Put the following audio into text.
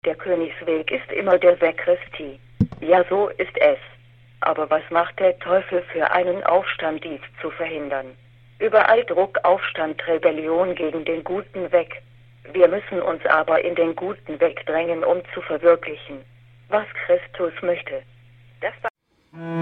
der Königsweg ist immer der Weg Christi. Ja, so ist es. Aber was macht der Teufel für einen Aufstand, dies zu verhindern? Überall Druck, Aufstand, Rebellion gegen den guten Weg. Wir müssen uns aber in den guten Weg drängen, um zu verwirklichen, was Christus möchte. Das